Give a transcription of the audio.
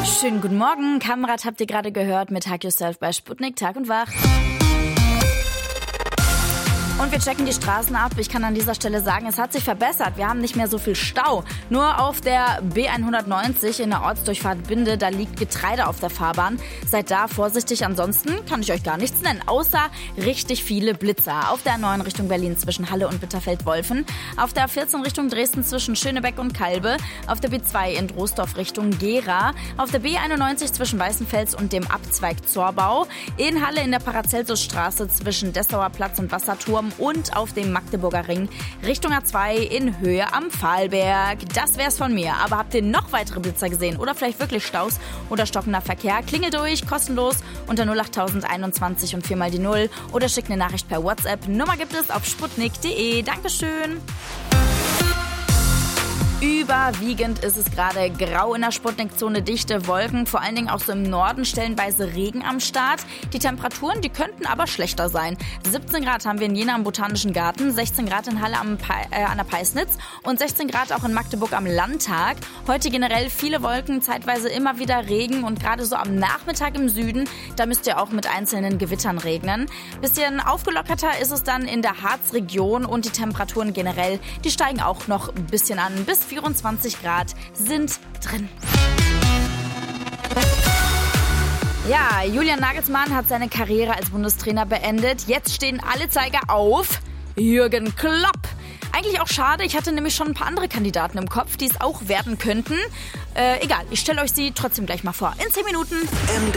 Schönen guten Morgen. Kamrat habt ihr gerade gehört mit Hug Yourself bei Sputnik Tag und Wach. Und wir checken die Straßen ab. Ich kann an dieser Stelle sagen, es hat sich verbessert. Wir haben nicht mehr so viel Stau. Nur auf der B190 in der Ortsdurchfahrt Binde, da liegt Getreide auf der Fahrbahn. Seid da vorsichtig, ansonsten kann ich euch gar nichts nennen, außer richtig viele Blitzer. Auf der 9 Richtung Berlin zwischen Halle und Bitterfeld-Wolfen. Auf der 14 Richtung Dresden zwischen Schönebeck und Kalbe. Auf der B2 in Troisdorf Richtung Gera. Auf der B91 zwischen Weißenfels und dem Abzweig Zorbau. In Halle in der Paracelsusstraße zwischen Dessauer Platz und Wasserturm. Und auf dem Magdeburger Ring Richtung A2 in Höhe am Pfahlberg. Das wär's von mir. Aber habt ihr noch weitere Blitzer gesehen oder vielleicht wirklich Staus oder stockender Verkehr? Klingelt durch, kostenlos unter 08021 und 4 mal die 0 oder schickt eine Nachricht per WhatsApp. Nummer gibt es auf sputnik.de. Dankeschön. Überwiegend ist es gerade grau in der Sputnik-Zone, dichte Wolken, vor allen Dingen auch so im Norden stellenweise Regen am Start. Die Temperaturen, die könnten aber schlechter sein. 17 Grad haben wir in Jena am Botanischen Garten, 16 Grad in Halle an der Peisnitz und 16 Grad auch in Magdeburg am Landtag. Heute generell viele Wolken, zeitweise immer wieder Regen und gerade so am Nachmittag im Süden, da müsst ihr auch mit einzelnen Gewittern regnen. Bisschen aufgelockerter ist es dann in der Harzregion und die Temperaturen generell, die steigen auch noch ein bisschen an. Bis 24 Grad sind drin. Ja, Julian Nagelsmann hat seine Karriere als Bundestrainer beendet. Jetzt stehen alle Zeiger auf Jürgen Klopp. Eigentlich auch schade, ich hatte nämlich schon ein paar andere Kandidaten im Kopf, die es auch werden könnten. Egal, ich stelle euch sie trotzdem gleich mal vor. In 10 Minuten.